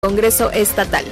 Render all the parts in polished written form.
Congreso Estatal.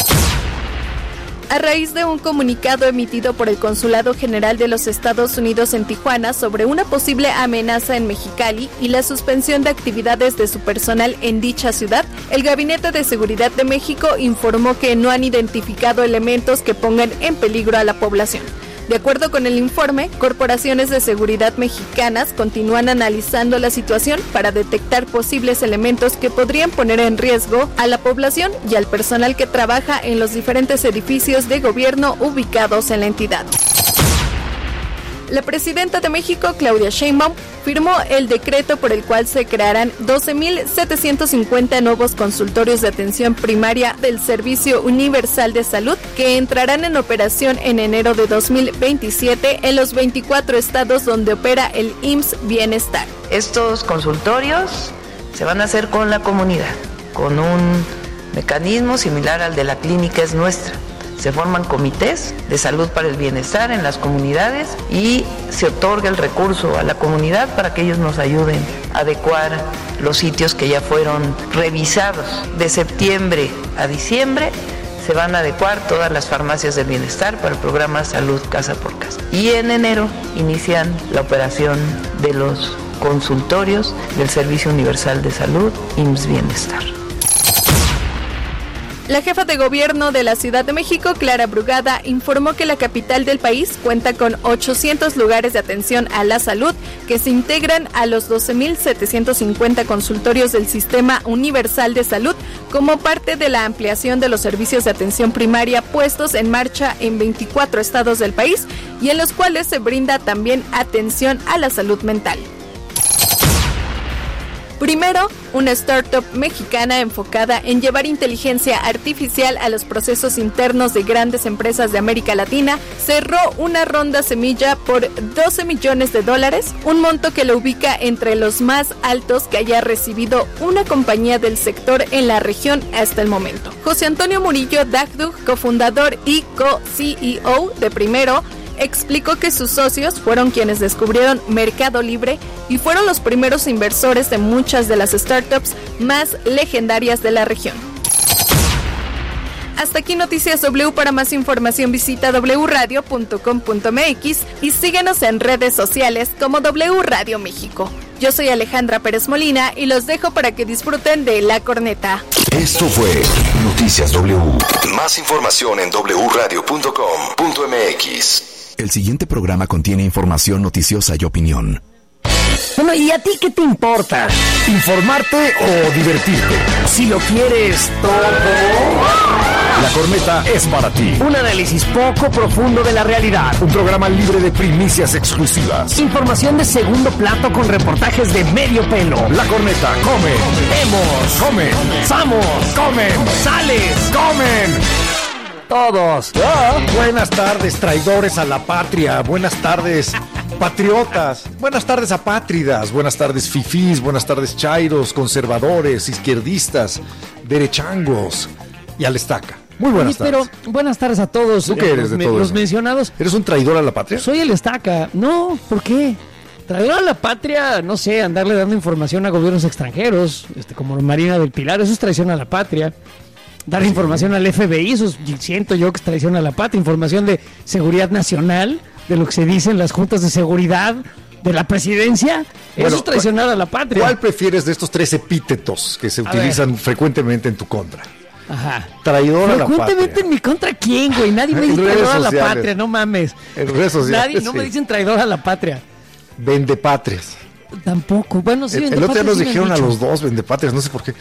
A raíz de un comunicado emitido por el Consulado General de los Estados Unidos en Tijuana sobre una posible amenaza en Mexicali y la suspensión de actividades de su personal en dicha ciudad, el Gabinete de Seguridad de México informó que no han identificado elementos que pongan en peligro a la población. De acuerdo con el informe, corporaciones de seguridad mexicanas continúan analizando la situación para detectar posibles elementos que podrían poner en riesgo a la población y al personal que trabaja en los diferentes edificios de gobierno ubicados en la entidad. La presidenta de México, Claudia Sheinbaum, firmó el decreto por el cual se crearán 12,750 nuevos consultorios de atención primaria del Servicio Universal de Salud que entrarán en operación en enero de 2027 en los 24 estados donde opera el IMSS Bienestar. Estos consultorios se van a hacer con la comunidad, con un mecanismo similar al de la Clínica Es Nuestra. Se forman comités de salud para el bienestar en las comunidades y se otorga el recurso a la comunidad para que ellos nos ayuden a adecuar los sitios que ya fueron revisados. De septiembre a diciembre se van a adecuar todas las farmacias del bienestar para el programa Salud Casa por Casa. Y en enero inician la operación de los consultorios del Servicio Universal de Salud, IMSS Bienestar. La jefa de gobierno de la Ciudad de México, Clara Brugada, informó que la capital del país cuenta con 800 lugares de atención a la salud que se integran a los 12,750 consultorios del Sistema Universal de Salud como parte de la ampliación de los servicios de atención primaria puestos en marcha en 24 estados del país y en los cuales se brinda también atención a la salud mental. Primero, una startup mexicana enfocada en llevar inteligencia artificial a los procesos internos de grandes empresas de América Latina, cerró una ronda semilla por $12 millones, un monto que lo ubica entre los más altos que haya recibido una compañía del sector en la región hasta el momento. José Antonio Murillo Dagdug, cofundador y co-CEO de Primero, explicó que sus socios fueron quienes descubrieron Mercado Libre y fueron los primeros inversores de muchas de las startups más legendarias de la región. Hasta aquí Noticias W. Para más información visita wradio.com.mx y síguenos en redes sociales como W Radio México. Yo soy Alejandra Pérez Molina y los dejo para que disfruten de La Corneta. Esto fue Noticias W. Más información en wradio.com.mx. El siguiente programa contiene información noticiosa y opinión. Bueno, ¿y a ti qué te importa? ¿Informarte o divertirte? Si lo quieres todo, La Corneta es para ti. un análisis poco profundo de la realidad. Un programa libre de primicias exclusivas. Información de segundo plato con reportajes de medio pelo. La Corneta come, Vemos, come, ¡Vamos! comen, ¡Sales! comen. Todos. Buenas tardes, traidores a la patria. Buenas tardes, patriotas. Buenas tardes, apátridas. Buenas tardes, fifís. Buenas tardes, chairos, conservadores, izquierdistas, derechangos y al estaca. Muy buenas tardes. Pero buenas tardes a todos. ¿Tú qué eres de todo los eso? mencionados. ¿Eres un traidor a la patria? Soy el estaca. No, ¿por qué? Traidor a la patria, no sé, andarle dando información a gobiernos extranjeros, como Marina del Pilar, eso es traición a la patria. Dar información al FBI, eso siento yo que es traición a la patria. Información de seguridad nacional, de lo que se dice en las juntas de seguridad de la presidencia, Bueno, eso es traicionar a la patria. ¿Cuál prefieres de estos 3 epítetos que se utilizan frecuentemente en tu contra? Ajá. Traidor a la Frecuentemente patria. en mi contra, ¿quién, güey? Nadie me En dice redes traidor a la sociales. patria, no mames. En redes sociales, Nadie, no me sí. dicen traidor a la patria. Vendepatrias. Tampoco. Bueno, sí, El otro día nos sí me han dijeron a dicho. los dos vendepatrias, no sé por qué.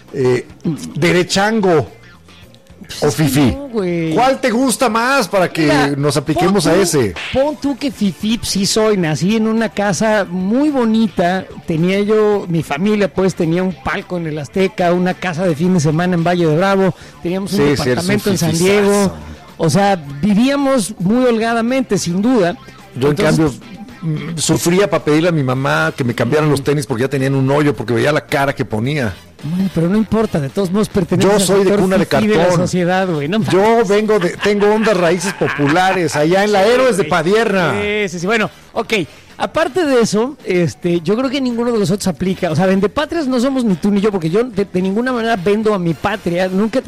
Derechango o fifí. No, güey. ¿Cuál te gusta más para que Mira, nos apliquemos pon a tú- ese? Pon tú que fifí sí soy, nací en una casa muy bonita, tenía yo, mi familia pues tenía un palco en el Azteca, una casa de fin de semana en Valle de Bravo, teníamos un Sí, sí, eres departamento un en San fifizazo. Diego, o sea, vivíamos muy holgadamente, sin duda. Yo Entonces, en cambio sufría para pedirle a mi mamá que me cambiaran los tenis porque ya tenían un hoyo, porque veía la cara que ponía. Bueno, pero no importa, de todos modos pertenece Yo al soy de sector cuna de fifí la cartón. sociedad, güey, no mames. Yo tengo hondas raíces populares allá en la Héroes de Padierna. Sí. Bueno, ok. Aparte de eso, yo creo que ninguno de los otros aplica. O sea, vendepatrias no somos ni tú ni yo, porque yo de ninguna manera vendo a mi patria. Nunca